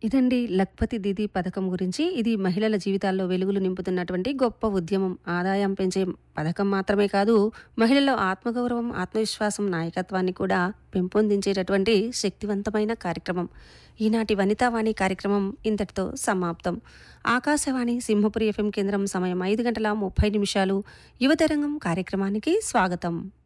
ఇదండి 'లఖ్పతి దీదీ' పథకం గురించి. ఇది మహిళల జీవితాల్లో వెలుగులు నింపుతున్నటువంటి గొప్ప ఉద్యమం. ఆదాయం పెంచే పథకం మాత్రమే కాదు, మహిళల్లో ఆత్మగౌరవం, ఆత్మవిశ్వాసం, నాయకత్వాన్ని కూడా పెంపొందించేటటువంటి శక్తివంతమైన కార్యక్రమం. ఈనాటి వనితావాణి కార్యక్రమం ఇంతటితో సమాప్తం. ఆకాశవాణి సింహపురి ఎఫ్ఎం కేంద్రం సమయం 5 గంటల 30 నిమిషాలు. యువతరంగం కార్యక్రమానికి స్వాగతం.